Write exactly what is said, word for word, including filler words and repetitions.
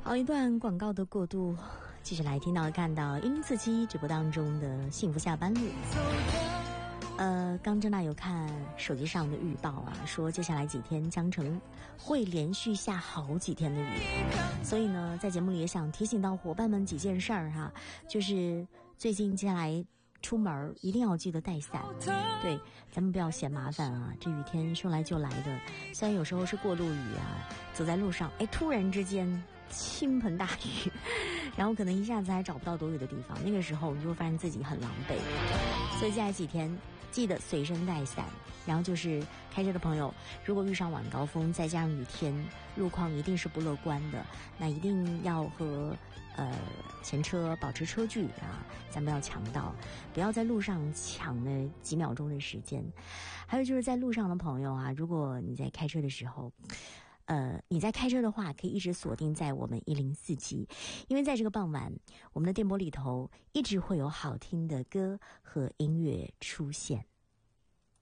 好一段广告的过渡，继续来听到看到一零四七直播当中的幸福下班路。呃，刚正大有看手机上的预报啊，说接下来几天江城会连续下好几天的雨，所以呢，在节目里也想提醒到伙伴们几件事儿哈，就是最近接下来出门一定要记得带伞，对，咱们不要嫌麻烦啊，这雨天说来就来的，虽然有时候是过路雨啊，走在路上，哎，突然之间倾盆大雨，然后可能一下子还找不到躲雨的地方，那个时候你就会发现自己很狼狈。所以接下来几天记得随身带伞，然后就是开车的朋友，如果遇上晚高峰再加上雨天，路况一定是不乐观的，那一定要和呃前车保持车距啊，咱们要抢道，不要在路上抢那几秒钟的时间。还有就是在路上的朋友啊，如果你在开车的时候呃，你在开车的话，可以一直锁定在我们一零四七，因为在这个傍晚，我们的电波里头一直会有好听的歌和音乐出现。